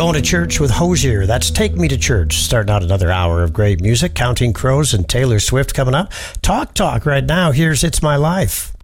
Going to Church with Hozier. That's Take Me to Church. Starting out another hour of great music. Counting Crows and Taylor Swift coming up. Talk right now. Here's It's My Life.